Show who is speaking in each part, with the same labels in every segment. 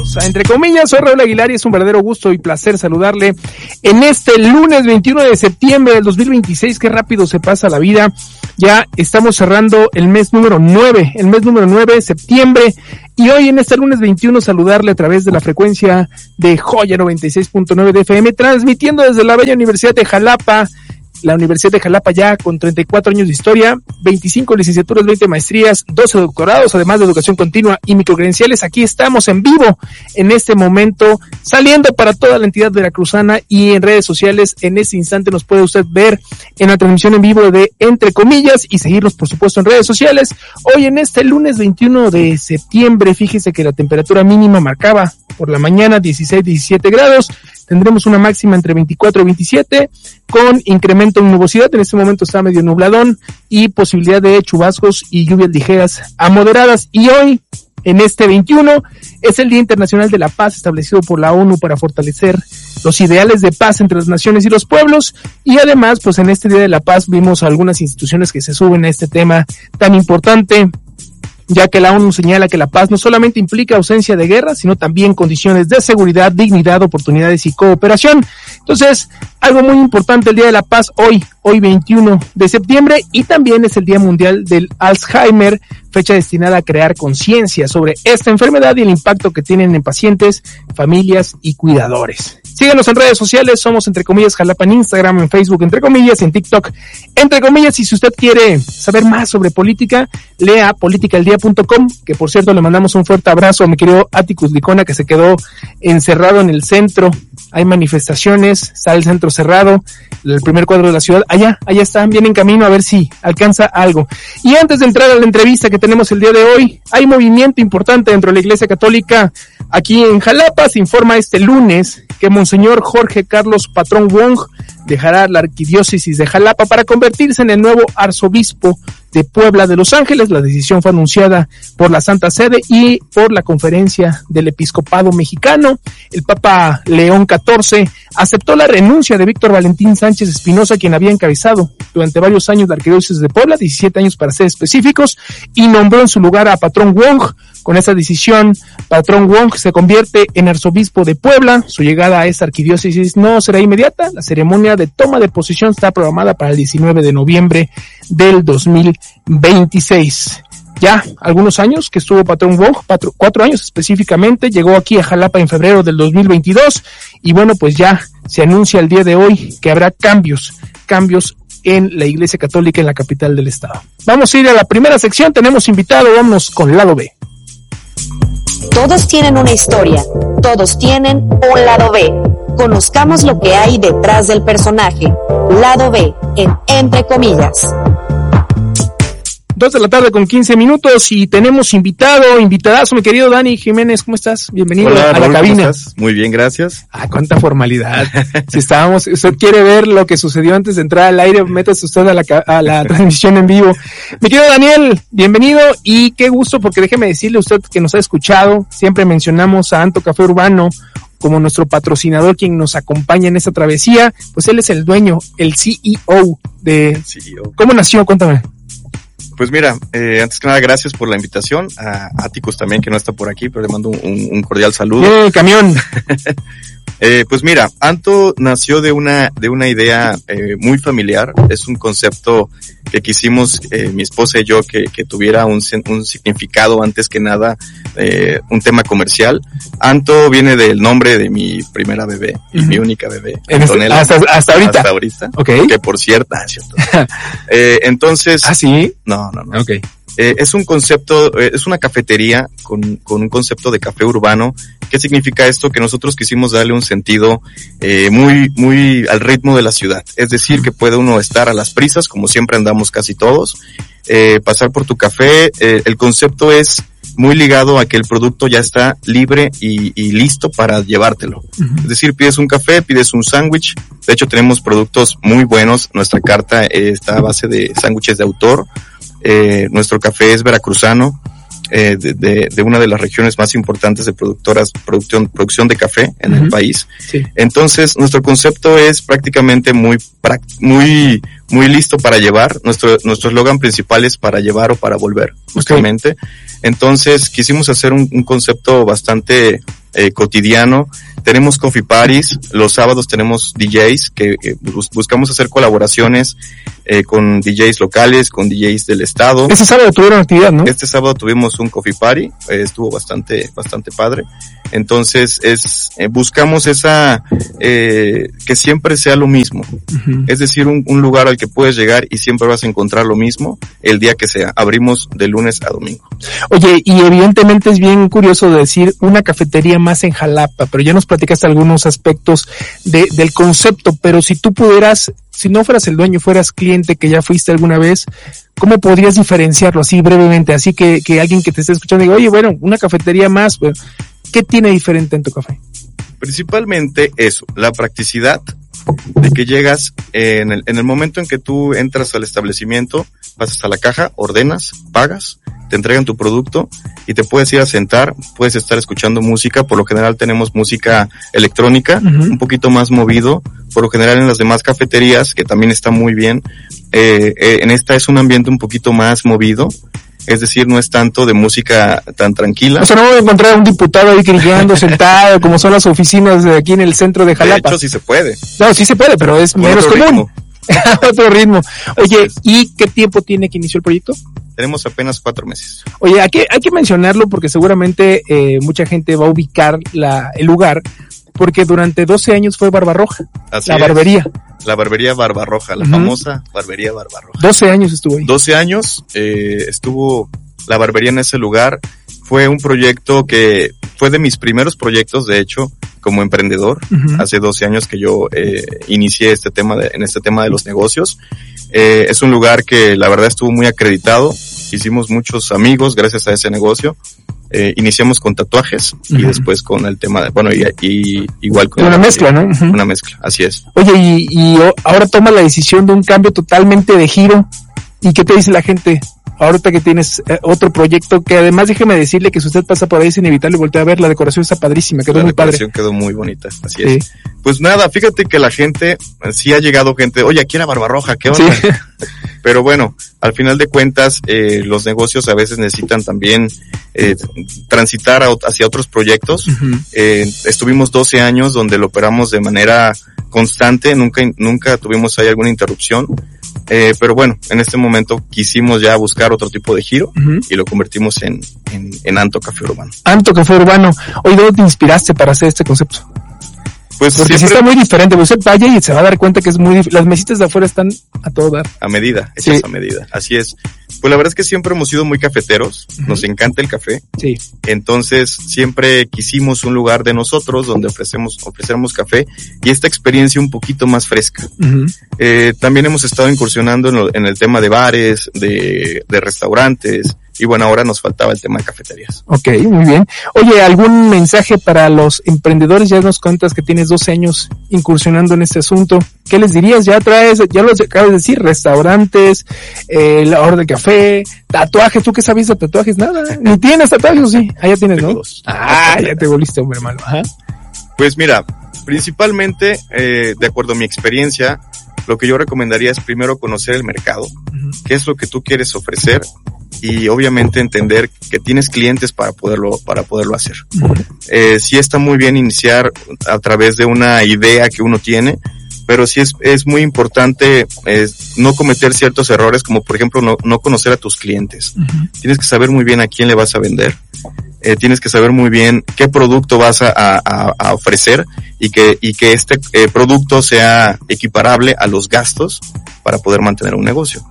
Speaker 1: Bienvenidos a Entre Comillas, soy Raúl Aguilar y es un verdadero gusto y placer saludarle en este lunes 21 de septiembre del 2026. Qué rápido se pasa la vida. Ya estamos cerrando el mes número 9 de septiembre. Y hoy en este lunes 21 saludarle a través de la frecuencia de Joya 96.9 de FM, transmitiendo desde la bella Universidad de Jalapa. La Universidad de Jalapa ya con 34 años de historia, 25 licenciaturas, 20 maestrías, 12 doctorados, además de educación continua y microcredenciales. Aquí estamos en vivo en este momento, saliendo para toda la entidad veracruzana y en redes sociales. En este instante nos puede usted ver en la transmisión en vivo de Entre Comillas y seguirnos, por supuesto, en redes sociales. Hoy en este lunes 21 de septiembre, fíjese que la temperatura mínima marcaba por la mañana 16-17 grados. Tendremos una máxima entre 24 y 27, con incremento en nubosidad. En este momento está medio nubladón y posibilidad de chubascos y lluvias ligeras a moderadas. Y hoy, en este 21, es el Día Internacional de la Paz, establecido por la ONU para fortalecer los ideales de paz entre las naciones y los pueblos. Y además, pues en este Día de la Paz vimos algunas instituciones que se suben a este tema tan importante, ya que la ONU señala que la paz no solamente implica ausencia de guerra, sino también condiciones de seguridad, dignidad, oportunidades y cooperación. Entonces, algo muy importante, el Día de la Paz hoy 21 de septiembre, y también es el Día Mundial del Alzheimer, fecha destinada a crear conciencia sobre esta enfermedad y el impacto que tienen en pacientes, familias y cuidadores. Síguenos en redes sociales, somos Entre Comillas Jalapa en Instagram, en Facebook Entre Comillas, en TikTok Entre Comillas. Y si usted quiere saber más sobre política, lea politicaeldia.com, que por cierto le mandamos un fuerte abrazo a mi querido Atticus Licona, que se quedó encerrado en el centro. Hay manifestaciones, está el centro cerrado, el primer cuadro de la ciudad. Allá están, viene en camino a ver si alcanza algo. Y antes de entrar a la entrevista que tenemos el día de hoy, hay movimiento importante dentro de la Iglesia Católica aquí en Jalapa. Se informa este lunes que Monseñor Jorge Carlos Patrón Wong dejará la arquidiócesis de Jalapa para convertirse en el nuevo arzobispo de Puebla de Los Ángeles. La decisión fue anunciada por la Santa Sede y por la Conferencia del Episcopado Mexicano. El Papa León XIV aceptó la renuncia de Víctor Valentín Sánchez Espinosa, quien había encabezado durante varios años la arquidiócesis de Puebla, 17 años para ser específicos, y nombró en su lugar a Patrón Wong. Con esa decisión, Patrón Wong se convierte en arzobispo de Puebla. Su llegada a esta arquidiócesis no será inmediata. La ceremonia de toma de posesión está programada para el 19 de noviembre del 2026. Ya algunos años que estuvo Patrón Wong, 4 años específicamente, llegó aquí a Jalapa en febrero del 2022, y bueno, pues ya se anuncia el día de hoy que habrá cambios en la Iglesia Católica en la capital del estado. Vamos a ir a la primera sección, tenemos invitado, vámonos con Lado B.
Speaker 2: Todos tienen una historia, todos tienen un lado B. Conozcamos lo que hay detrás del personaje. Lado B, en Entre Comillas.
Speaker 1: 2 de la tarde con 15 minutos y tenemos invitadazo, mi querido Dani Jiménez, ¿cómo estás? Bienvenido.
Speaker 3: Hola,
Speaker 1: a
Speaker 3: Raúl,
Speaker 1: la cabina.
Speaker 3: ¿cómo estás? Muy bien, gracias.
Speaker 1: Cuánta formalidad. Si usted quiere ver lo que sucedió antes de entrar al aire, métase usted a la transmisión en vivo. Mi querido Daniel, bienvenido y qué gusto, porque déjeme decirle a usted que nos ha escuchado, siempre mencionamos a Anto Café Urbano como nuestro patrocinador, quien nos acompaña en esta travesía. Pues él es el dueño, el CEO de...
Speaker 3: CEO.
Speaker 1: ¿Cómo nació? Cuéntame.
Speaker 3: Pues mira, antes que nada, gracias por la invitación. A Atticus también, que no está por aquí, pero le mando un cordial saludo.
Speaker 1: El camión.
Speaker 3: Pues mira, Anto nació de una idea muy familiar. Es un concepto que quisimos, mi esposa y yo, que tuviera un significado antes que nada, un tema comercial. Anto viene del nombre de mi primera bebé y mi única bebé, Antonella.
Speaker 1: Hasta ahorita.
Speaker 3: Hasta ahorita.
Speaker 1: Okay.
Speaker 3: Que por cierto, cierto. Entonces.
Speaker 1: ¿Ah, sí?
Speaker 3: No.
Speaker 1: Okay.
Speaker 3: Es un concepto, es una cafetería con un concepto de café urbano. ¿Qué significa esto? Que nosotros quisimos darle un sentido muy al ritmo de la ciudad. Es decir, que puede uno estar a las prisas, como siempre andamos casi todos, pasar por tu café. El concepto es muy ligado a que el producto ya está libre y listo para llevártelo. Es decir, pides un café, pides un sándwich. De hecho, tenemos productos muy buenos. Nuestra carta está a base de sándwiches de autor. Nuestro café es veracruzano, de una de las regiones más importantes de producción de café en el país. Sí. Entonces, nuestro concepto es prácticamente muy listo para llevar. Nuestro eslogan principal es para llevar o para volver, justamente. Okay. Entonces, quisimos hacer un concepto bastante cotidiano. Tenemos coffee parties, los sábados tenemos DJs que buscamos hacer colaboraciones con DJs locales, con DJs del estado.
Speaker 1: Este sábado tuvieron actividad, ¿no?
Speaker 3: Este sábado tuvimos un coffee party, estuvo bastante padre. Entonces buscamos esa que siempre sea lo mismo. Uh-huh. Es decir, un lugar al que puedes llegar y siempre vas a encontrar lo mismo el día que sea. Abrimos de lunes a domingo.
Speaker 1: Oye, y evidentemente es bien curioso decir una cafetería más en Jalapa, pero ya nos platicaste algunos aspectos del concepto, pero si tú pudieras, si no fueras el dueño, fueras cliente que ya fuiste alguna vez, ¿cómo podrías diferenciarlo así brevemente? Así que alguien que te esté escuchando diga, oye, bueno, una cafetería más, ¿qué tiene diferente en tu café?
Speaker 3: Principalmente eso, la practicidad de que llegas en el momento en que tú entras al establecimiento, pasas a la caja, ordenas, pagas, te entregan tu producto y te puedes ir a sentar, puedes estar escuchando música. Por lo general tenemos música electrónica, uh-huh, un poquito más movido. Por lo general en las demás cafeterías, que también está muy bien, en esta es un ambiente un poquito más movido. Es decir, no es tanto de música tan tranquila.
Speaker 1: O sea, no voy a encontrar a un diputado ahí grillando sentado, como son las oficinas de aquí en el centro de Jalapa.
Speaker 3: De hecho, sí se puede.
Speaker 1: No, sí se puede, pero es menos común. Otro ritmo. Oye, ¿y qué tiempo tiene que inició el proyecto?
Speaker 3: Tenemos apenas 4 meses.
Speaker 1: Oye, hay que mencionarlo porque seguramente mucha gente va a ubicar el lugar, porque durante 12 años fue Barbarroja, la barbería.
Speaker 3: La barbería Barbarroja, la famosa barbería Barbarroja.
Speaker 1: 12 años estuvo ahí.
Speaker 3: 12 años estuvo la barbería en ese lugar. Fue un proyecto que fue de mis primeros proyectos, de hecho, como emprendedor. Uh-huh. Hace 12 años que yo inicié en este tema de los negocios. Es un lugar que la verdad estuvo muy acreditado. Hicimos muchos amigos gracias a ese negocio. Iniciamos con tatuajes, uh-huh, y después con el tema de, bueno, y igual con
Speaker 1: una mezcla, ¿no?
Speaker 3: Uh-huh. Una mezcla, así es.
Speaker 1: Oye, y ahora toma la decisión de un cambio totalmente de giro. ¿Y qué te dice la gente? Ahorita que tienes otro proyecto, que además déjeme decirle que si usted pasa por ahí es inevitable voltear a ver, la decoración está padrísima, quedó muy padre. La decoración
Speaker 3: quedó muy bonita, así es. Sí. Pues nada, fíjate que la gente, sí ha llegado gente, oye, aquí era Barbarroja, ¿qué onda? Sí. Pero bueno, al final de cuentas, los negocios a veces necesitan también transitar hacia otros proyectos. Uh-huh. Estuvimos 12 años donde lo operamos de manera constante, nunca tuvimos ahí alguna interrupción. Pero bueno, en este momento quisimos ya buscar otro tipo de giro, uh-huh, y lo convertimos en Anto Café Urbano.
Speaker 1: Anto Café Urbano. Oye, ¿dónde te inspiraste para hacer este concepto?
Speaker 3: Pues
Speaker 1: porque siempre, sí está muy diferente, usted vaya y se va a dar cuenta que es muy las mesitas de afuera están a todo dar.
Speaker 3: A medida, hechas sí, a medida, así es. Pues la verdad es que siempre hemos sido muy cafeteros, uh-huh, nos encanta el café.
Speaker 1: Sí.
Speaker 3: Entonces siempre quisimos un lugar de nosotros donde ofrecemos café y esta experiencia un poquito más fresca. Uh-huh. También hemos estado incursionando en el tema de bares, de restaurantes. Y bueno, ahora nos faltaba el tema de cafeterías.
Speaker 1: Ok, muy bien. Oye, ¿algún mensaje para los emprendedores? Ya nos cuentas que tienes 12 años incursionando en este asunto. ¿Qué les dirías? Ya lo acabas de decir, restaurantes, la hora del café, tatuajes. ¿Tú qué sabías de tatuajes? Nada. ¿Ni tienes tatuajes o sí? Ah, ya tienes, ¿no? Ya te volviste hombre malo. Ajá.
Speaker 3: Pues mira, principalmente, de acuerdo a mi experiencia, lo que yo recomendaría es primero conocer el mercado. Uh-huh. ¿Qué es lo que tú quieres ofrecer? Y obviamente entender que tienes clientes para poderlo hacer. Uh-huh. Sí está muy bien iniciar a través de una idea que uno tiene, pero sí es muy importante no cometer ciertos errores, como por ejemplo no conocer a tus clientes. Uh-huh. Tienes que saber muy bien a quién le vas a vender. Tienes que saber muy bien qué producto vas a ofrecer y que este producto sea equiparable a los gastos para poder mantener un negocio.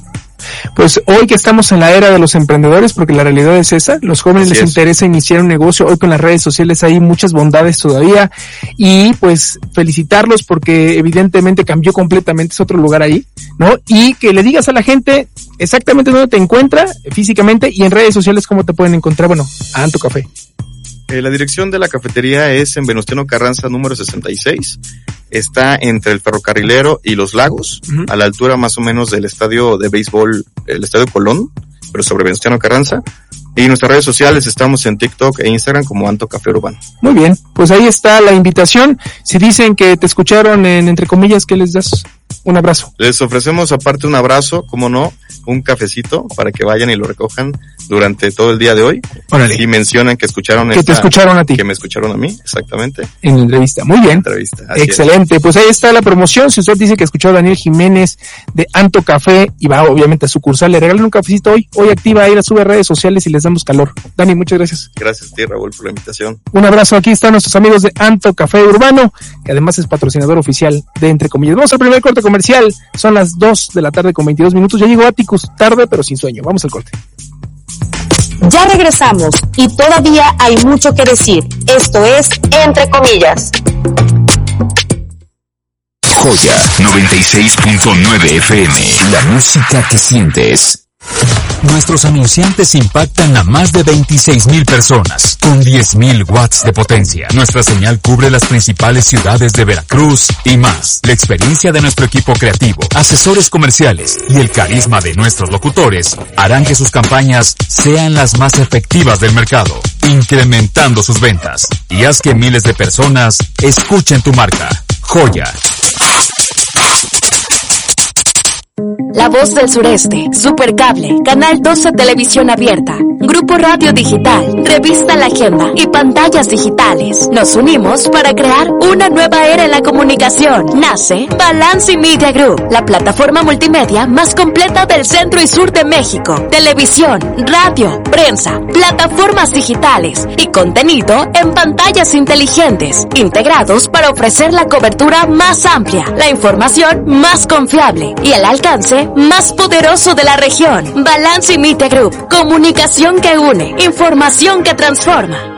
Speaker 1: Pues hoy que estamos en la era de los emprendedores, porque la realidad es esa, los jóvenes les interesa iniciar un negocio, hoy con las redes sociales hay muchas bondades todavía, y pues felicitarlos porque evidentemente cambió completamente, es otro lugar ahí, ¿no? Y que le digas a la gente exactamente dónde te encuentra físicamente y en redes sociales cómo te pueden encontrar, bueno, a Anto Café.
Speaker 3: La dirección de la cafetería es en Venustiano Carranza número 66. Está entre el Ferrocarrilero y Los Lagos, uh-huh, a la altura más o menos del estadio de béisbol, el Estadio Colón, pero sobre Venustiano Carranza. Y en nuestras redes sociales estamos en TikTok e Instagram como Anto Café Urbano.
Speaker 1: Muy bien, pues ahí está la invitación. Si dicen que te escucharon en Entre Comillas, ¿qué les das? Un abrazo.
Speaker 3: Les ofrecemos aparte un abrazo, como no, un cafecito para que vayan y lo recojan durante todo el día de hoy.
Speaker 1: Órale.
Speaker 3: Y mencionan que escucharon
Speaker 1: que te escucharon a ti.
Speaker 3: Que me escucharon a mí, exactamente.
Speaker 1: En la entrevista. Muy bien. Excelente. Pues ahí está la promoción. Si usted dice que escuchó a Daniel Jiménez de Anto Café y va obviamente a sucursal, le regalan un cafecito hoy. Hoy activa ahí, la sube a redes sociales y les damos calor. Dani, muchas gracias.
Speaker 3: Gracias a ti, Raúl, por la invitación.
Speaker 1: Un abrazo. Aquí están nuestros amigos de Anto Café Urbano, que además es patrocinador oficial de Entre Comillas. Vamos al primer corte comercial. Son las 2 de la tarde con 22 minutos. Ya llegó Atticus, tarde pero sin sueño. Vamos al corte.
Speaker 2: Ya regresamos y todavía hay mucho que decir. Esto es Entre Comillas.
Speaker 4: Joya 96.9 FM. La música que sientes. Nuestros anunciantes impactan a más de 26,000 personas con 10,000 watts de potencia. Nuestra señal cubre las principales ciudades de Veracruz y más. La experiencia de nuestro equipo creativo, asesores comerciales y el carisma de nuestros locutores harán que sus campañas sean las más efectivas del mercado, incrementando sus ventas. Y haz que miles de personas escuchen tu marca. Joya.
Speaker 5: La Voz del Sureste, Supercable, Canal 12 Televisión Abierta, Grupo Radio Digital, Revista La Agenda y Pantallas Digitales. Nos unimos para crear una nueva era en la comunicación. Nace Balance Media Group, la plataforma multimedia más completa del centro y sur de México. Televisión, radio, prensa, plataformas digitales y contenido en pantallas inteligentes, integrados para ofrecer la cobertura más amplia, la información más confiable y el alcance más poderoso de la región. Balance Media Group, comunicación que une, información que transforma.